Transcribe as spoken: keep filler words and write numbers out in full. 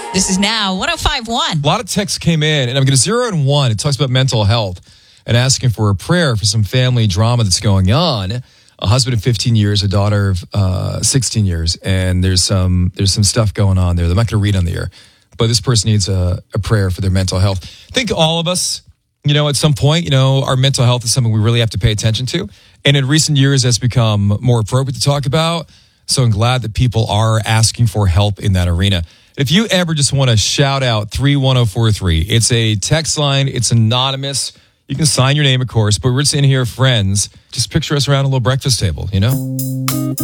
This is now one oh five point one. A lot of texts came in, and I'm going to zero in one. It talks about mental health and asking for a prayer for some family drama that's going on. A husband of fifteen years, a daughter of uh, sixteen years, and there's some there's some stuff going on there. I'm not going to read on the air, but this person needs a, a prayer for their mental health. I think all of us, you know, at some point, you know, our mental health is something we really have to pay attention to. And in recent years, that's become more appropriate to talk about. So I'm glad that people are asking for help in that arena. If you ever just want to shout out three one oh four three, it's a text line. It's anonymous. You can sign your name, of course, but we're just in here, friends. Just picture us around a little breakfast table, you know?